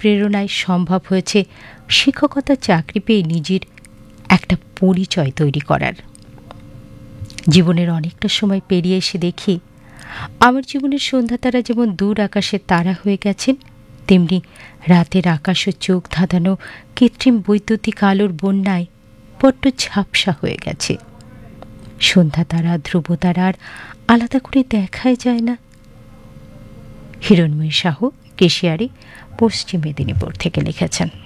প্রেরণায় সম্ভব হয়েছে শিক্ষকতার চাকরি পেয়ে নিজের একটা পরিচয় তৈরি করার। জীবনের অনেকটা সময় পেরিয়ে এসে দেখি আমার জীবনের সন্ধ্যাতারা যেমন দূর আকাশের তারা হয়ে গেছেন, তেমনি রাতের আকাশও চোখ ধাঁধানো কৃত্রিম বৈদ্যুতিক আলোর বন্যায় বড্ড ঝাপসা হয়ে গেছে। সন্ধ্যা তারা ধ্রুব তারার আলাদা করে দেখাই যায় না। হিরণময়ী সাহু, কেশিয়ারি, পশ্চিম মেদিনীপুর থেকে লিখেছেন।